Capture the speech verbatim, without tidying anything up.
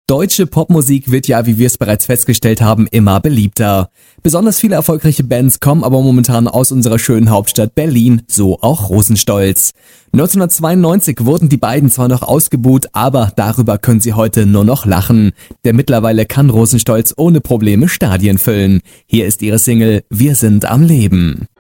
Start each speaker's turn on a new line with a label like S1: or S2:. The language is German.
S1: Deutsche Popmusik wird ja, wie wir es bereits festgestellt haben, immer beliebter. Besonders viele erfolgreiche Bands kommen aber momentan aus unserer schönen Hauptstadt Berlin, so auch Rosenstolz. neunzehnhundertzweiundneunzig wurden die beiden zwar noch ausgebuht, aber darüber können sie heute nur noch lachen. Denn mittlerweile kann Rosenstolz ohne Probleme Stadien füllen. Hier ist ihre Single Wir sind am Leben.